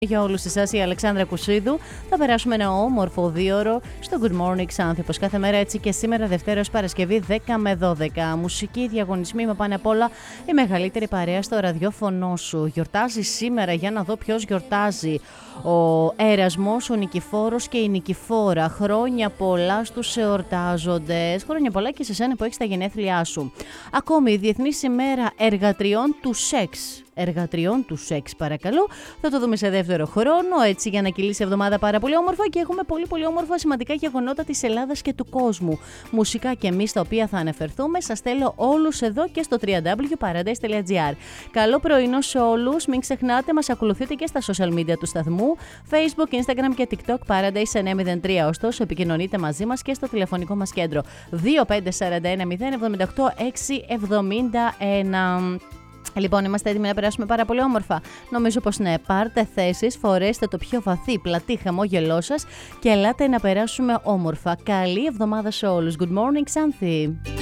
Για όλους εσάς, η Αλεξάνδρα Κουσίδου. Θα περάσουμε ένα όμορφο δίωρο στο Good Morning Xanthi, όπως κάθε μέρα, έτσι και σήμερα Δευτέρα ως Παρασκευή 10 με 12. Μουσική, διαγωνισμοί, με πάνω απ' όλα η μεγαλύτερη παρέα στο ραδιόφωνο σου. Γιορτάζει σήμερα, για να δω ποιος γιορτάζει. Ο Έρασμος, ο Νικηφόρος και η Νικηφόρα. Χρόνια πολλά στους εορτάζοντες. Χρόνια πολλά και σε σένα που έχεις τα γενέθλιά σου. Ακόμη, η Διεθνής ημέρα εργατριών του σεξ. Εργατριών του σεξ, παρακαλώ. Θα το δούμε σε δεύτερο χρόνο, έτσι, για να κυλήσει η εβδομάδα πάρα πολύ όμορφα, και έχουμε πολύ όμορφα σημαντικά γεγονότα της Ελλάδας και του κόσμου. Μουσικά και εμείς, τα οποία θα αναφερθούμε, σας στέλνω όλους εδώ και στο www.paradise.gr. Καλό πρωινό σε όλους. Μην ξεχνάτε, μας ακολουθείτε και στα social media του σταθμού, Facebook, Instagram και TikTok Paradise 903. Ωστόσο, επικοινωνείτε μαζί μας και στο τηλεφωνικό μας κέντρο 2541 078 671. Λοιπόν, είμαστε έτοιμοι να περάσουμε πάρα πολύ όμορφα. Νομίζω πως ναι, πάρτε θέσεις, φορέστε το πιο βαθύ πλατή χαμόγελό σας και ελάτε να περάσουμε όμορφα. Καλή εβδομάδα σε όλους. Good morning, Xanthi.